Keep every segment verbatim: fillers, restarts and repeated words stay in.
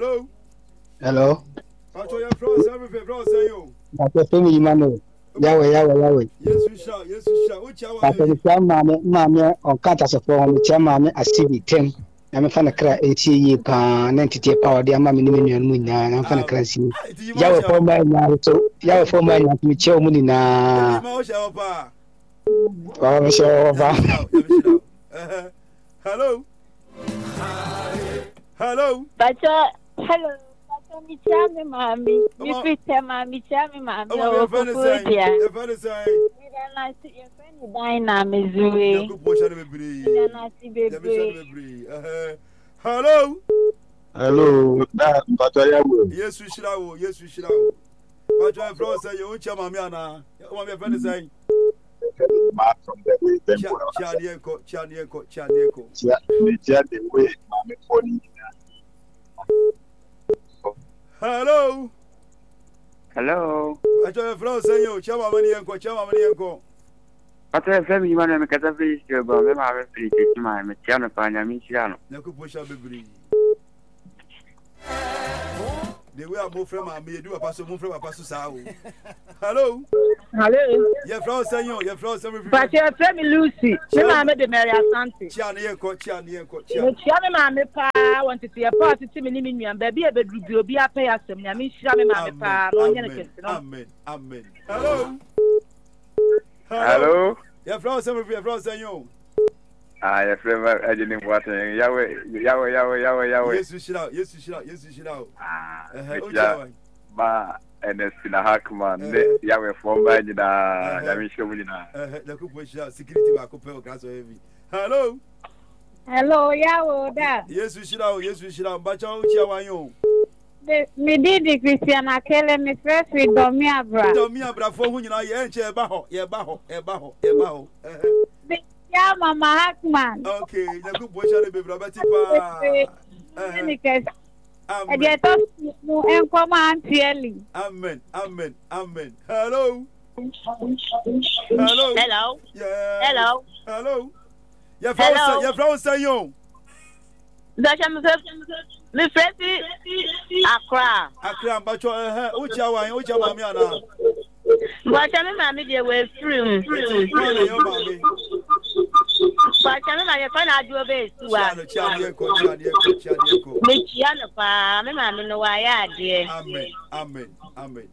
Hello. Hello. Pacho your friends, every friend say you. Pacho Femi Emmanuel. Yahweh, Yahweh, Yahweh. Yes, we shall. Yes, we shall. Which hour? Pacho mi tia maame maame on kata so for mi tia maame asibi tem. Na me fa na kra enti yi pa na ntete pa ode ama me ne nuan mu nyina na fa na kra si. Yahweh for my nya so. Yahweh for my nya mi tia mu ni na. Ma o shall pa. Oh, mi shall pa. Hello. Hello. Pacho, hello. Mi chame mami, mi pite mami chame mami. Oh, my friend is saying, your friend is saying, you don't see your friend dying Missouri. you could push out of me. You don't see baby. Hello. Hello, that Pacho Yahweh. Yes, we should have. Yes, we should have. Pacho your friend say you want your mami ana. What my friend is saying. From the way they go. Chanieko, Chanieko, Chanieko. Chia the way mami phone. Hello. Hello. Pacho your friend say you chama mani enko, chama mani enko. Pacho your friend Emmanuel me kata fi sto ba me ma be fi ti ma me tia no pa nya mi tia no. Na ku push abebri. The way I move from my me do a pass move from a pass sao. Hello. Hello. Your friend say you, your friend say me. Pacho your friend Lucy. Me ma me de Mary Asante. Chani enko, chani enko, chani. Me tia me ma me pa want to see a party ti me ni me nuan ba bi e be du bi obi apay asem nya me hira me ma me pa no nya ne kesi no. Amen. Amen. Hello. Hello. Your friend say me, your friend say you. Ah, your friend I didn't want Yahweh, Yahweh, Yahweh, Yahweh, Yahweh. Yes, you should out. Yes, you should out. Yes, you should out. Ah, uh-huh. Ba and a Sina Hackman, Yahweh from Bajida, Yamisha Wilina. Uh, the coup push out security back up grass heavy. Hello. Hello, Yahweh, Dad. Yes, we should out. Yes, we should out. But how are you? Me did the Christian Akele, me first with Domia Bra. Domia Bra for who you know, yeah, Baho, yeah, Baho, yeah, Baho, yeah, Baho. Yeah, Mama Hackman. Okay, the good boy shall be Brabatipa. And yet, and come on, Tieli. Amen, amen, amen. Hello. Hello. Hello. Yeah. Hello. Hello. Your friend, your friend say you. Me friend, Accra. Accra, but you, uh, which hour, which hour, Miana. But I'm mammy, they were free. But I'm not going to do a bit. Amen, amen, amen.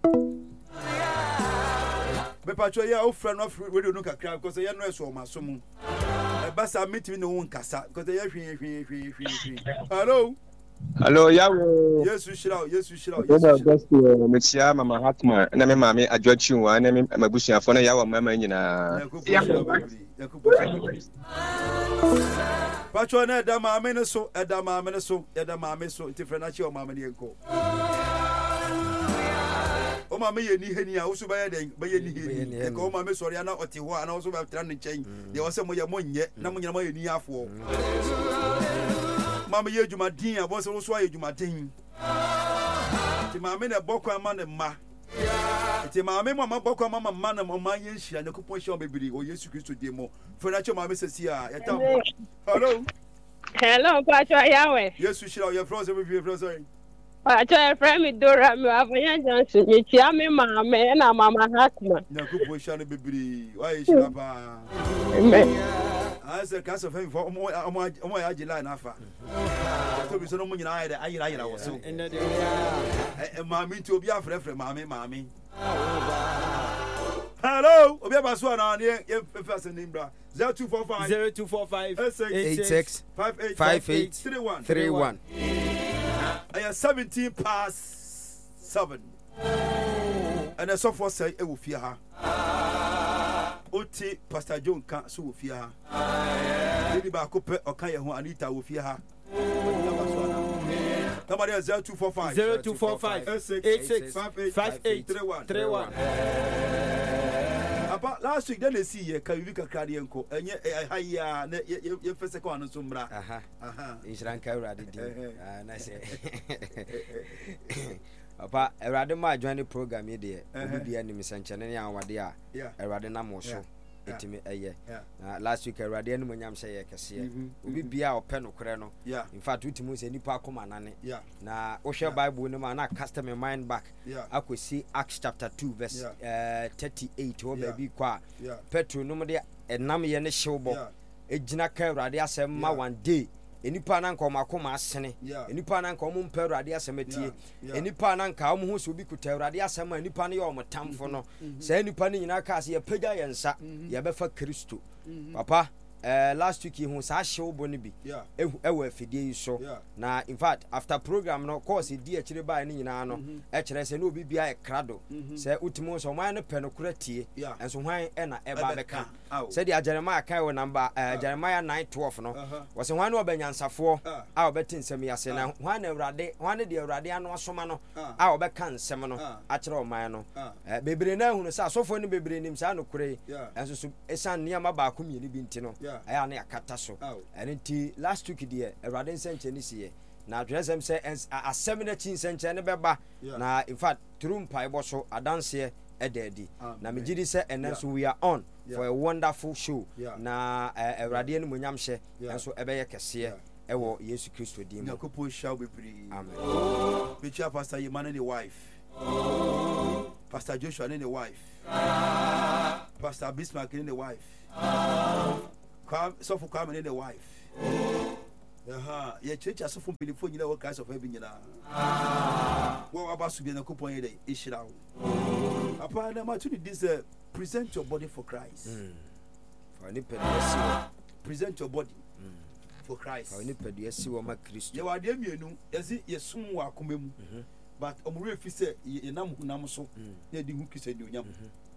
Me patcho ya o friend of radio no kakra because ya no eso ma so mu. E ba sa meet me no won kasa because ya hwe hwe hwe hwe. Hello. Hello, Yahweh. Yes, we should out. Yes, we should out. Yes, we should out. Me tia mama Hackman na me mama adwochi wa na me mabusuafo na Yahweh mama nyina. Patcho na da mama ne so, e da mama ne so, e da mama so, ti frena chi o mama ne enko. O mama ye ni hani a wo so ba ye den, ba ye ni hani. E ko mama sori ana oti ho ana wo so ba tra ne chen. De wo se mo ye mo nye, na mo nyina mo ye ni afo. Mama ye juma din a bo se wo so ye juma din. Ti mama ne bokwa ma ne ma. Ti mama mama bokwa mama ma na mama ye nhia ne kupon hia obebiri o Yesu Kristo die mo. Frena chi mama sesi a ye tam. Hello. Hello, Pacho Yahweh. Yes, we should have your friends every few friends. Pacho your friend me Dora me Avoya Johnson. You tia me mama na mama Hackman. Na kupon hia ne bebiri. Why you should have Amen. I said, Castle Fame for Omo Omo Ajila and Afa. To be so no money. I I I was so. Mammy to be a friend from Mammy, Mammy. Hello, Obia Baswana, near person named zero two four five zero two four five eight six five eight five eight three one three one. I am seventeen past seven. And a software say, I will fear her. Oti Pastor John can't so fear her. Lady Bacope or Kaya who Anita will fear her. Somebody has zero two four five zero two four five eight six five eight three one. About last week, then they see a Kavika Kadianko, and yet I ya your first second on Sumbra. Aha, aha, is Ranka Radidi. And I say, Papa, a radima join the program, dear, the enemy sanctuary, and what they are, a radina motion. etimi eye na last week awurade anu monyam sɛ yɛ kɛseɛ obi bia ɔpɛ no korɛ no in fact utimu sɛ nipa akoma nane na wohwɛ bible no ma na cast my mind back akosi Acts chapter two verse uh, thirty-eight o baabi kwa Petro no de enam ye ne hyewbɔ ejina ka awurade asɛm ma one day enipa na nka ɔmakoma asene enipa na nka ɔmo mpa awurade asɛm atie enipa na nka ɔmo ho so bi kuta awurade asɛm a enipa no yɛ ɔmo tamfo no sɛ enipa no nyina ka sɛ yɛpagya yɛn nsa yɛbɛfa Kristo papa Uh, last week you sa show boni bi e we afidie yi so na in fact after program no course di a kire ba ni nyina no e kire se na obi bia e krado se utimo so man no pe no kuratie enso hwan e na e ba beka se dia Jeremiah kai wo number Jeremiah nine twelve no wo se hwan no obanyansafo a obeti nsem yase na hwan na awurade hwan de awurade ano asoma no a obeka nsem no a kire o man no bebre na hunu se asofo no bebre nim sa no kure enso so esan niam ba ko mieni bi ntino aya na akata so enti last week die awurade nsenche ni sie na adresem say asem na chi nsenche ne beba na in fact through mpai bo so adanse ededi na megidi say enen so we are on for a wonderful show na awurade no monyam hye enso ebeye kese ewo Yesu Kristo dim na kopo shall be free amen picture pastor Yemane the wife Pastor Joshua and the wife Pastor Bismarck and the wife Come, so for coming in the wife. Aha, ye church as for before you know what kinds of heaven you are. What about to be in a coupon day? Ishra. Upon the opportunity, this uh, present your body for Christ. Present your body for Christ. You are the immune, as it is soon walk home. But on real say, ye nam namoso, ye didn't kiss a new yam.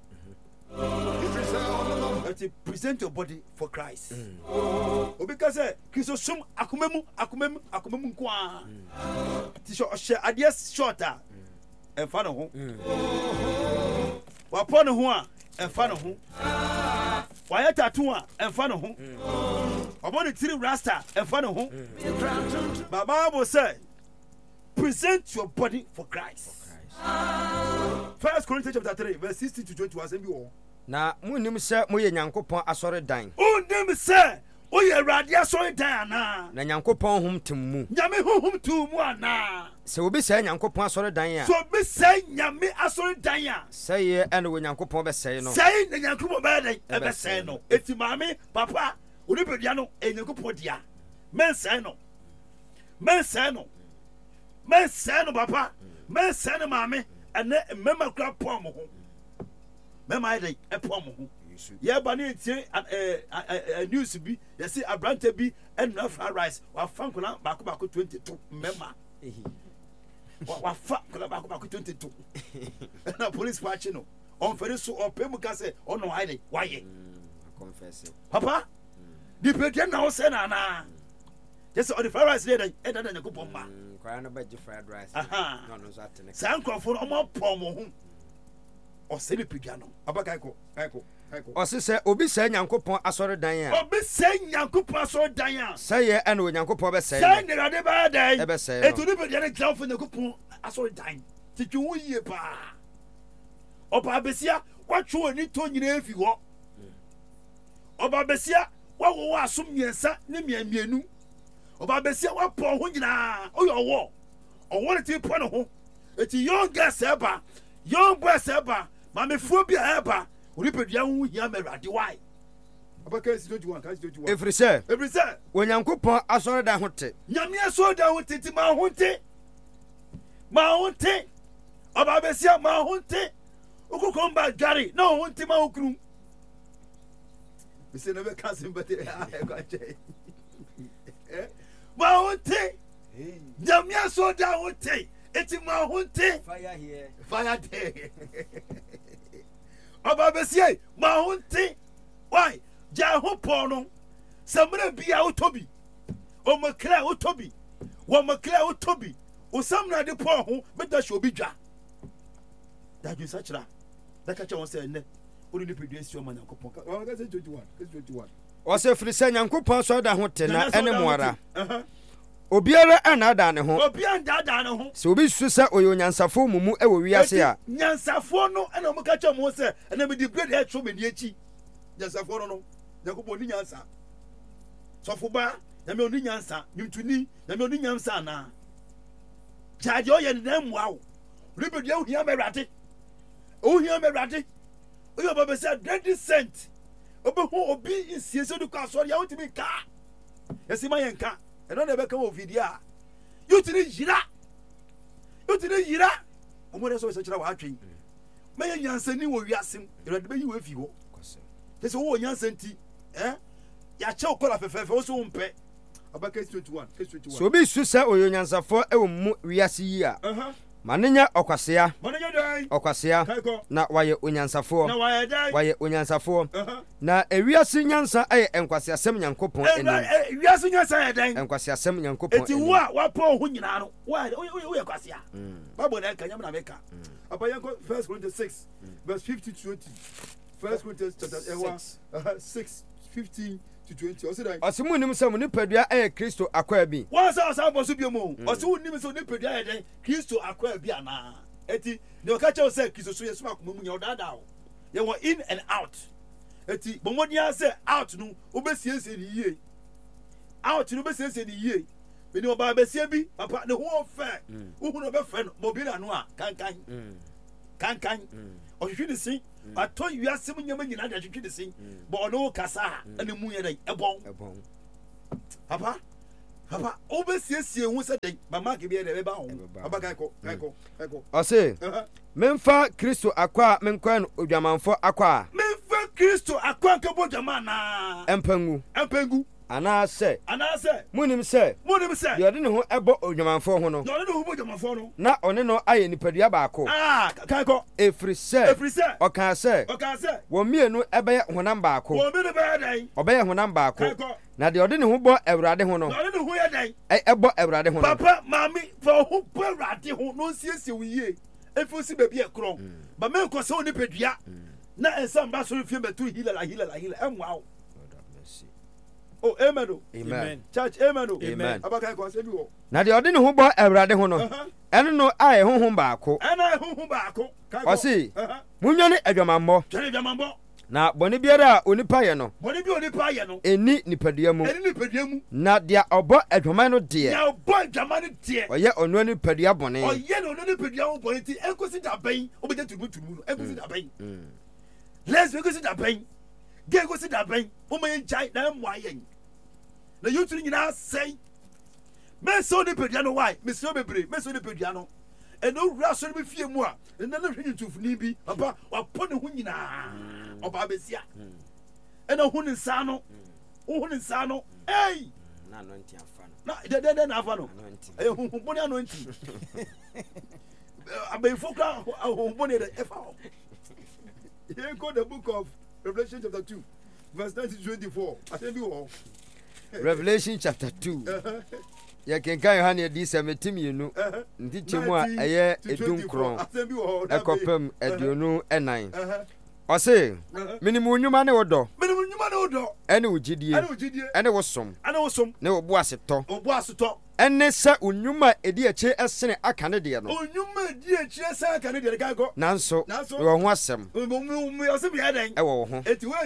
Present your body for Christ. Oh, because Christo sum akumemu akumemu akumemu kwa. Tisho share ideas shorter. And fan of home. Wapon who and fan of whom. Why tattoo and fan of whom. About the three rasta and fan of whom. My Bible said, present your body for Christ. First Corinthians chapter three, verse sixteen to twenty was M B O. Na munim se moye Nyankopon asore dan. Unim se oye Awurade asore dan na. Na Nyankopon hum temu. Nyame hum temu ana. Se obi se Nyankopon asore dan ya. So obi se Nyame asore dan ya. Se ye ene wo Nyankopon be se no. Se na Nyankopon be dan e be se no. Eti maame papa oni pedia no e Nyankopon dia. Men se no. Men se no. Men se no papa. Men se no maame ene mema kra pom ho. Mema ide e pom ho. Ye ba na tie eh news bi ye say abrante bi enu fried rice wa fankola bako bako twenty-two mema. Wa fa kola bako bako twenty-two. Na police watching no. On fere so on pem ka say on no ide why ye. Confess. Papa, the pedia na o say na na. Just on the fried rice there e da na Yakobon ma. Kwara na ba fried rice. No no so atene. San krofo no mo pom ho. O se be pedia no. Abaka ko, ko. O se se obi se Nyankopon asore dan ya. Obi se Nyankopon asore dan ya. Se ye ene wo Nyankopon be se. Se ne rade ba dan. E be se. Etu ni pedia ne ground for Nyankopon asore dan. Titwu wo yie pa. Oba besia watwo ani to nyina efi ho. Oba besia wa wo asum miensa ne miamienu. Oba besia wa pon ho nyina. Oyo wo. Owo ne ti pon no ho. Eti young girl seba, young boy seba, mame phobia eba. Ori pedia hu hia merade why. Abaka twenty-one, kan twenty-one. Every say. Every say. Wo Nyankopon asore dan hote. Nyame asore dan hote ti ma honte. Ma honte. Oba besia ma honte. Ukukomba gari, no honte ma okru. We say never can sympathy. Eh? Ma honte. Nyame asore dan hote. Eti ma honte. Fire here. Fire there. Oba besie ma honte. Why? Ja ho pono. Samre bia otobi. O makra otobi. Wo makra otobi. O samra de pon ho beta sho bi dwa. That you such that. That catch on say ne. Ori ni produce your man Nyankopon. O ka say twenty-one. twenty-one. O se firi se Nyankopon asore dan hote na ene moara. Uh-huh. Obiara ana da ne ho. Obiara da da ne ho. Se obi su se oyo nyansafo mumu e wo wiase a. Nyansafo no ana mo ka cha mo se ana me di bread e tro me ni echi. nyansafo no no nyankopɔn ni nyansa sɔfo ba nyame oni nyansa nyuntuni nyame oni nyansa na charge oyɛ ne nan muawo ribedi ohia mɛwrade ohia mɛwrade oyo baba sɛ twenty cent obehu obi nsie so de kɔ asɔre ya wotimi ka yɛsi ma yɛn ka ɛno na ɛbɛka wɔ video a yotiri yira yotiri yira ɔmo de so sɛ kyerɛ wa atwen mɛyɛ nyansani wɔ wiasem ɛwrade bɛyi wɔ afi hɔ tɛsɛ wo nyansa nti eh ya kyɛw kɔla fɛfɛɛfɛ wo so wo mpɛ aba case twenty-one case twenty-one so bi su sɛ oyo nyansafo ɛwɔ mu wiase yi a ma ne nya ɔkwasea ɔkwasea na wayɛ onyansafo wayɛ onyansafo na ewiase nyansa ɛyɛ nkwaseasɛm nyankopɔn ɛnim ewiase nyansa yɛ dan nkwaseasɛm nyankopɔn eti wo a wapɔ ho nyinaa no wo yɛ kwasea babo na ka nyam na meka aba yɛnkɔ first Corinthians six verse fifty to twenty first Corinthians chapter six fifteen to twenty ɔsi dan ɔsi mu nim sɛ mu nipadua ɛyɛ Kristo akɔa bi wɔn sɛ ɔsan bɔ so bi mu ɔsi mu nim sɛ nipadua yɛ dan Kristo akɔa bi ana eti ne ɔka kyɛw sɛ Kristo so yɛ suma kuma mu nyɛ ɔdaadaa o yɛ wɔ in and out eti bɔnmɔden sɛ out no wobɛsiesie ne yie out no wobɛsiesie ne yie bɛni ɔbaa bɛsie bi papa ne ho ɔfɛ wohu no ɔbɛfɛ no bɔbi na no a kankan kankan ɔhwehwɛ ne si atɔ wiase mu nyama nyina de hwehwɛ ne si bɔ ɔno kasa ɛne mu yɛ dɛ ɛbɔn papa papa wobɛsiesie ho sɛ dɛn mama ke bi yɛ dɛ ɛbɛba ho papa kankɔ kankɔ kankɔ ɔse memfa Kristo akɔ a menkɔ no odwamanfo akɔ a memfa Kristo akɔ nkɛbɔ dwama na ɛmpangu ɛmpangu anaasɛ anaasɛ munim sɛ munim sɛ deɛ ɔde ne ho ɛbɔ odwamanfo ho no deɛ ɔde ne ho bɔ dwamanfo no na ɔne no ayɛ nipadua baako ah kankɔ ɛfiri sɛ ɛfiri sɛ ɔkaa sɛ ɔkaa sɛ wɔn mmienu ɛbɛyɛ honam baako wɔn mmienu bɛyɛ dɛn ɔbɛyɛ honam baako kankɔ na deɛ ɔde ne ho bɔ Awurade ho no deɛ ɔde ne ho yɛ dɛn ɛbɔ Awurade ho no papa maame fa ho bɔ Awurade ho no nsiesie wo yie efi si baabi ɛkorɔ ba menkɔ sɛ wo nipadua na ɛnsa mba so fie bɛto hilala hilala hilala ɛmmoa wo oh amen o amen church amen o amen abaka ko se bi wo na deɛ ɔde ne ho bɔ Awurade ho no ɛno no ayɛ honhom baako ɛna honhom baako ɔse munwane adwamammɔ twɛne adwamammɔ na bɔne biara a onipa yɛ no bɔne bi onipa yɛ no ɛni nipadua mu ɛni nipadua mu na deɛ ɔbɔ adwaman no deɛ deɛ ɔbɔ adwaman no deɛ ɔyɛ ɔno nipadua bɔne ɔyɛ no ɔno nipadua ho bɔne ti ɛnkosi da bɛn obɛgya turumu turumu no ɛnkosi da bɛn les ɛnkosi da bɛn gɛ ɛnkosi da bɛn ɔma yɛ gyae na ɛmmoa yɛn na yɛtiri nyinaa sɛn mɛsɛ wo nipadua no wae mesɛ wo bebree mɛsɛ wo nipadua no ɛna owura asɔre bi fie mu a ɛna na hwɛ ntufuni bi papa wapɔ ne ho nyinaa ɔbaa bɛsia ɛna hu ne nsa no wohu ne nsa no ei na dɛdɛdɛ na afa no ɛyɛ honhombɔne ano nti abayifo kora honhombɔne dɛ ɛfa hɔ yɛnkɔ the book of Revelation chapter two verse nineteen to twenty-four asɛm bi wɔ hɔ Revelation chapter two yɛ kenkan Yohane adi sɛ meti mmienu nti kyɛ mu a ɛyɛ edum kron ɛkɔpem aduonu ɛnan ɔse menim wo nnwuma ne wo dɔ ɛne wo gyidie ɛne wo som ne wo bo asetɔ ɛne sɛ wo nnwuma a ɛdi akyire ɛsene aka ne deɛ no nanso wɔ ho asɛm ɛwɔ wo ho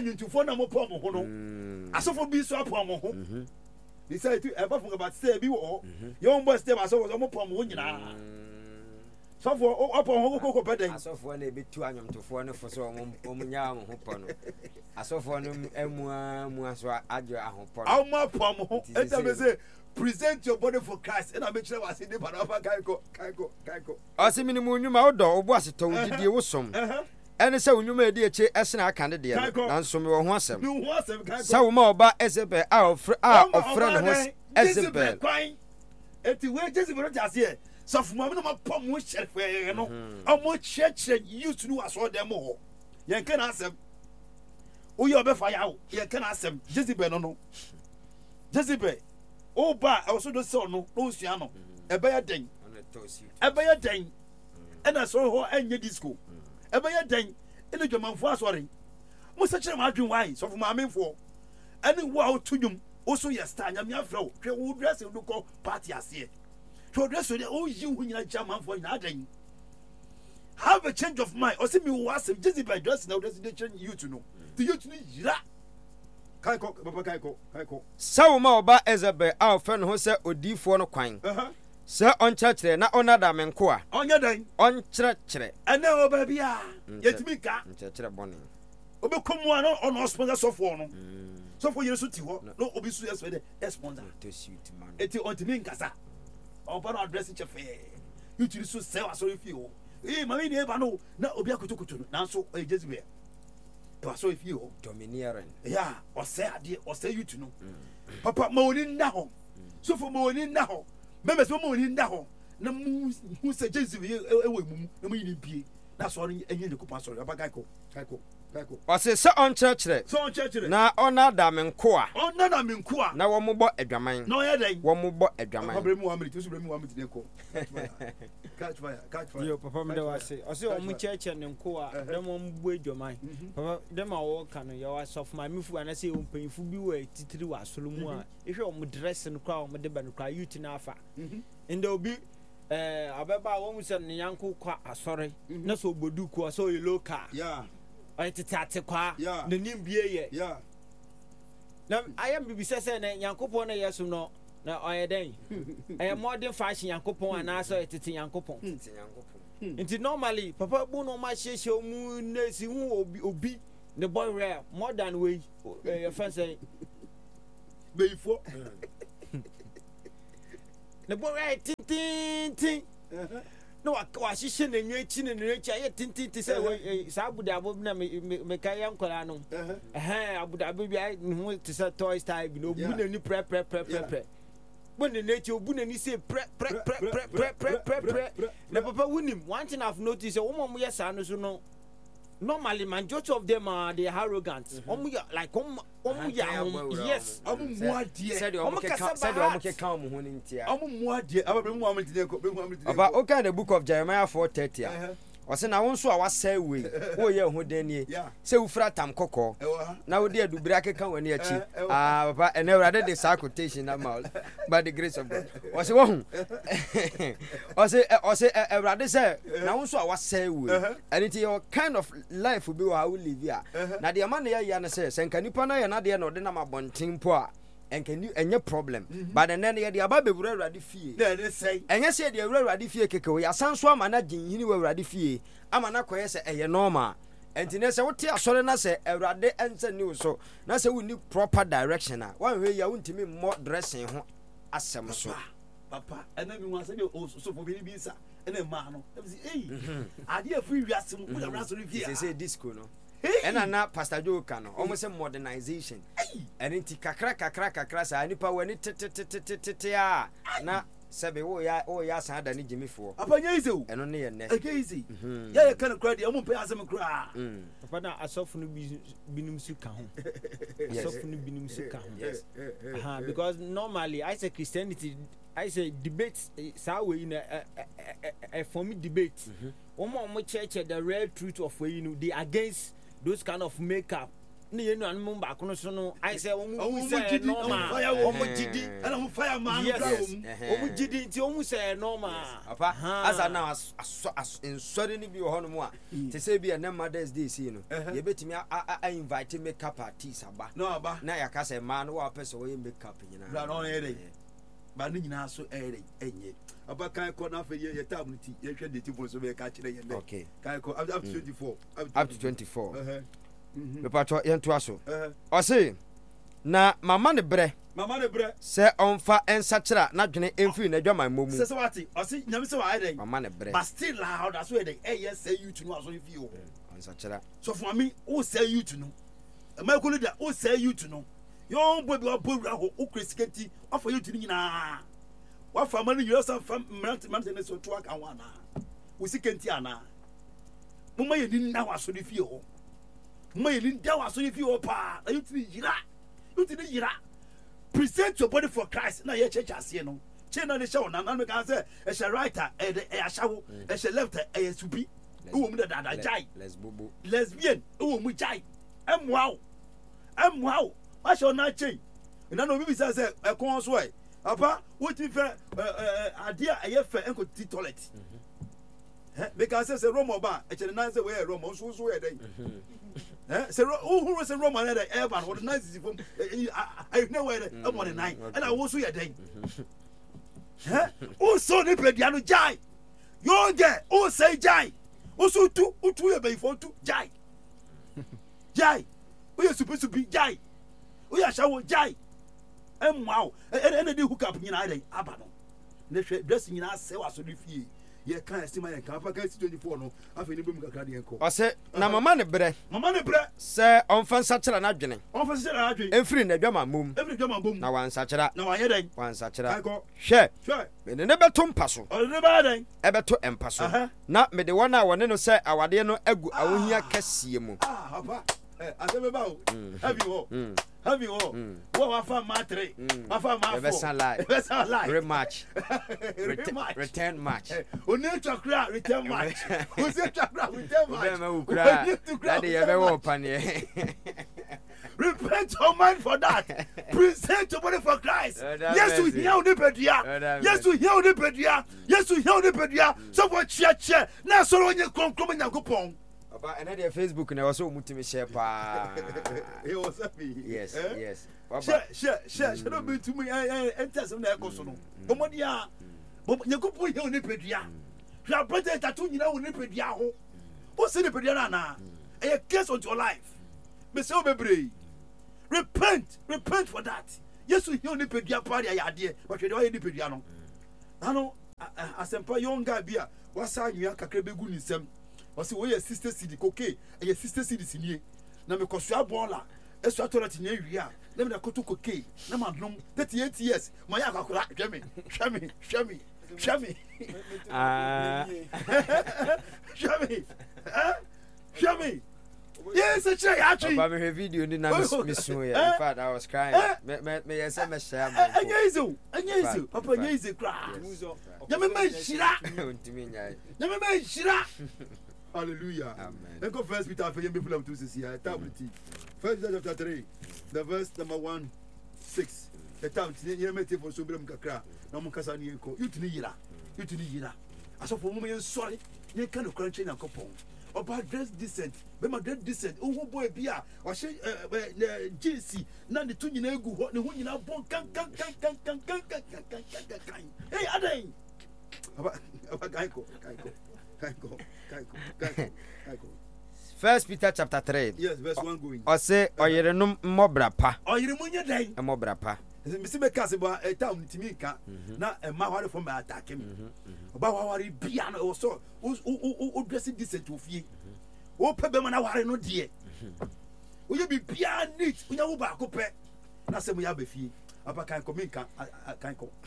asɔfo bi so apɔ mo ho ni say tu e ba fun about say bi wo yo mbo step asɔfo so mo pɔ mo nyinaa sɔfo apɔ ho kokoko pɛden asɔfo na ebetu anyomtofo ne fo so mo mo nya ho pɔ no asɔfo no emua mua so adwo ahopɔ no awma pɔ mo ho eta me say present your body for Christ and I make sure I see the paraba kaiko kaiko kaiko ɔse minimu nnwuma wo dɔ wo bo asetɔ wo didie wo som ɛne sɛ wo nnwuma adi akyi ɛsene aka ne deɛ no nanso mewɔ ho asɛm sɛ wo ma ɔba Ezebel a ɔfrɛ a ɔfrɛ ne ho Ezebel eti we Jezebel te aseɛ sɔfo ma me no ma pɔ mo hyɛ fɛɛ no ɔmo kyerɛkyerɛ youth no asɔ dɛm hɔ yɛn ka na asɛm woyɛ ɔbɛfa yawo yɛn ka na asɛm Jezebel no no Jezebel o ba ɛwɔso do sɛ ɔno na osua no ɛbɛyɛ dɛn ɛbɛyɛ dɛn ɛna sɔrɔ hɔ ɛnyɛ disco ɛbɛyɛ dɛn ɛne dwamanfo asɔre mo sɛ kyerɛ ma adwen wae sɔfo maamenfoɔ ɛne wo a woto dwom wo so yɛ star nyame afrɛ wo hwɛ wo dress wo kɔ party aseɛ hwɛ wo dress wo deɛ woyi wo nyina kyɛ amanfoɔ nyinaa adɛn have a change of mind ɔsɛ mi wo asɛm Jezebel dress na wo dress de kyerɛ youth no the youth ni yira kai ko papa kai ko kai ko sawo ma oba Ezebel a ofe no ho se odifo no kwan se on church na onada menko a onya dan on chire ene oba bia yetimi ka chire boni obe komu ano ono sponsor sofo no sofo yesu ti ho no obi su yesu de sponsor to suit man eti ontimi nkasa oba no address chefe youth ni so se wa so fi o eh mami ni eba no na obi akotokoto na so e Jezebel e wa so fi o domineering ya o se ade o se youth no papa ma oni nda ho sofo ma oni nda ho members ma oni nda ho na mu hu se Jezebel e wo mu na mu yin pie na so enye ne kupa so papa kai ko kai ko kai ko o se se on church so on church na onada menko a onada menko a na wo mo bo adwaman no ye den wo mo bo adwaman papa mu amiri to so mu amiri ne ko catch fire catch fire yo papa me da wase o se o mu church ne nko a dem mo bu adwaman papa dem a wo ka no ya wasof ma mifu ana se o mpanyifu bi wa titiri wa asolo mu a ehwe o mu dress no kwa o mu de ba no kwa youth na afa inde obi eh abeba wo mu se ne yanko kwa asore na so bodu ko so yellow car yeah I tete kwa ne nimbie ye yeah na ayam bibisa se na yankopon na yeso no na oyeden eh modern fashion yankopon ana so tete yankopon tete yankopon nti normally papa bu no ma hyehye mu nesi hu obi obi the boy rare modern way eh fancy beifo the boy rare tin tin tin no wa hyehye na nwa chi na nwa chi aye tin tin say sa abuda abo na me kai yankola no eh abuda abo bi ai hu ti say toy style bi no bu na ni pre pre pre pre pre bu na na chi obu na ni say pre pre pre pre pre pre pre na papa wunim one thing I've noticed wo mo yes anu so no normally majority of them are they arrogant omu like omu omu ya yes omu muadie said omu ke said omu ke kan omu ho ni ntia omu muadie aba be mu amiti ne ko be mu amiti aba o kan the book of Jeremiah four thirty a o se na won so a wasai we wo ye ho den nie se ufra tam kokko na wo de adubira ke kan wani achi ah papa ene urade de sa quotation na ma by the grace of God o se wo hu o se o se urade se na won so a wasai we and it your kind of life will be how we live here na de man ya ya na se se nka nipa na ya na de na de na mabontin po a enka ni enye problem but then ya de aba bebura urade fie na de sei enye se de urade fie keke we asanso ama na ginhini we urade fie ama na koye se eye normal enti ne se wote asore na se urade ense ni so na se we need proper direction a wan hwe ya wontimi mo dressing ho asem so papa ena mi wan se de so fo bi bi sa ena ma no e bi eh ade afi wiase mu da raso ni fie se se disco no ena na Pastor Joe ka no almost modernization eni ti kakra kakra kakra sa nipa wani tete a na sebe wo ya wo ya san da ni jimifo apanya izu eno ne ye ne easy ya ya kan kra di amon pe asem kra papa na asofu no binum su ka ho asofu no binum su ka ho yes ha because normally I say Christianity I say debate sa we in a for me debate one more church the real truth of we you know they against those kind of makeup ni you know anum ba kono so no I say omu say normal omu gidi and omu fire man omu gidi nti omu say normal papa asa na in sorry ni bi ho no mu a te say bi na Mother's Day see no ye betimi a invite makeup artist aba no aba na ya ka say man wa person we makeup nyina na no ere ba ni nyina so ere enye aba kan ko na fe ye tab ti ye hwe de ti fo so be ka kire ye ne okay kan ko up to twenty-four up to twenty-four eh me pato ye nto aso o se na mama ne bre mama ne bre se onfa ensachira na dwene emfi na dwaman momu se se wati o se nyame se wa ai den mama ne bre but still loud as we dey eh yes say you to no aso fi o ensachira so for me o say you to no e ma ko leader o say you to no yo bo bi o bo ra ho o kresikenti o for you to nyina wa fa mani you some fam mant mant ne so to aka wana wo sikenti ana mo ma ye ni na wa so ni fi o mo ye ni da wa so ni fi o pa na you to yira you to yira present your body for Christ na ye church ase no che na ne show na na me kan say e she writer e e ashawo e she left e subi e wo mu da da jai lesbobo lesbian e wo mu jai e moawo e moawo wa show na che na no bi bi say e kon so e apa what if adia e ye fe enko ti toilet eh because say room oba e che na say we room so so e dey eh say who who say Roman there ever what nice from I know where the one nine and I was so ya den eh who so ne pedia no jai yo get who say jai who so tu utu ya be for tu jai jai we supposed to be jai we are shawo jai em wow and and the hook up nyina dey aba no ne hwe dress nyina se wa so de fie ye kan estima ye kan pa kan twenty-four no afi ni bem kakra de enko o se na mama ne bre mama ne bre se onfa nsachira na dwene onfa nsachira na dwene efiri na dwama mum efiri dwama mum na wan sachira na wan ye den wan sachira hwe hwe me ne beto mpaso o ne ba den e beto empaso na me de wona wone no se awade no agu awohia kasie mu ah papa eh asebe ba o have you all have you all wo wa fa ma three wa fa ma four be san lie be san lie rematch return match oni chakra return match o se chakra return match be ma ukra that dey be wo panie repent your mind for that present your body for Christ yes you hear the pedia yes you hear the pedia yes you hear the pedia so for chia chia na so onye konkrom nyakopon Aba and their Facebook na was so mutimi share pa. It was happy. Yes, eh? yes. Share share share share be to me enter some na ekoso no. Omodia. Bo nyakopo he oni pedua. Hwa project atu nyina oni pedua ho. O se ne pedua na na. E case on your life. Me say obebre. Repent, repent for that. Yes he oni pedua pa ya ade. But we dey oni pedua no. Ano asempa yonga bia wasa nwia kakra begu ni nsem. Wasi wo ye sister city koke e ye sister city sinie na me kosua bola esu atolati nya wia na me na koto koke na madnom thirty-eight years ma ya akakura hwemi hwemi hwemi hwemi ah hwemi eh hwemi yes a chere actually Papa me video ni na misu ya in fact I was crying me me me yes me share mo anya izo anya izo papa anya izo kra ya me me shira ntimi nya ya me me shira. Hallelujah. Amen. Let's go First Peter for you people of two six here. Tablet. First Peter chapter three, the verse number one, six. The time you make for so brim kakra. Na mo kasa ni enko. You tini yira. You tini yira. Aso for mo sorry. You kind of crunch na kopon. Oba dress decent. Be ma dress decent. O hu boy bia. O she J C na the two nyina egu ho. Ne hu nyina bon kan kan kan kan kan kan kan kan kan kan. Hey adan. Aba aba gaiko gaiko. Gaiko. First Peter chapter three. Yes, verse one going. O say oyerenum mmobra pa. Oyeremu nya dai. Mmobra pa. Misi me kase ba e town ntimi nka na e ma hware from attack me. Oba hware bia no so o o dress decent ofie. O pe be ma na hware no de. O ye bi bia neat, o nya wo ba ko pe. Na se mo ya ba fie. Apa kan ko mi nka kan ko.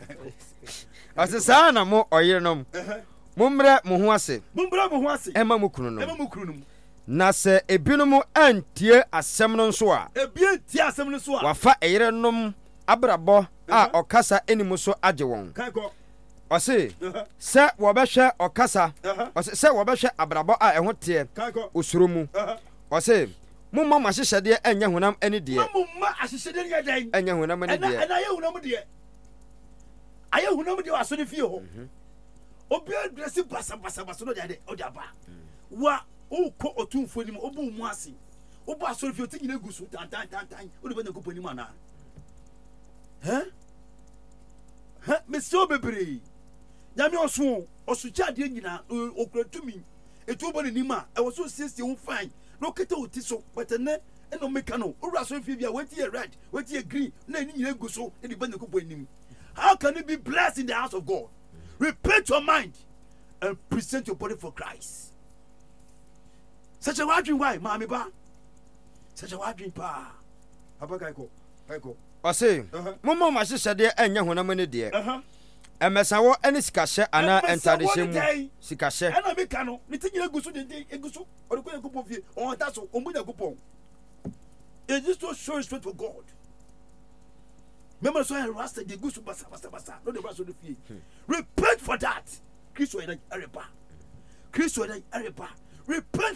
O se sa na mo oyerenum. Mumbre mo ho ase. Mumbre mo ho ase. Ema mo kunu no. Ema mo kunu no. Na se ebinom antie asem no nso a. Ebi antie asem no nso a. Wafa eyerenom abrabo a okasa enimu so age won. Kan ko. O se se wo behwe okasa. O se se wo behwe abrabo a eho te. Kan ko. Osuro mu. O se mumma ma hyehyede anya honam ani de. Mumma ahyehyede nya dan. Anya honam ani de. Ana aye honam de. Aye honam de waso ne fie ho. Obi adresi basa basa basa no de o da ba wa o ko otumfo ni mo obu mu ase obu aso fi oti nyina gusu tan tan tan tan o de banya ko pani mana eh ha meso bebre nyame oso oso chade nyina okratumi etu bo ni ma e wo so sixty un fine no kete oti so but ne eno meka no o raso fi bia weti e red weti e green na ni nyina gusu e de banya ko pani. How can you be blessed in the house of God? Repent your mind and present your body for Christ. Such a wide why, Mammy Ba. Such a wide pa. Papa Kaiko. Kaiko. O say, Momo ma hyehyede anya honam ani de. Uh-huh. Emesawo ani sikahye ana entade hyemu. Sikahye. Ana meka no, ni tinyina gusu de de egusu. O de ko yakupon fie. O ta so, o mu yakupon. It is to show respect for God. Remember, so I rasta the goose basa basa basa. No, the rasta of the fee. Repent for that. Christ will not ever. Christ will not ever. Repent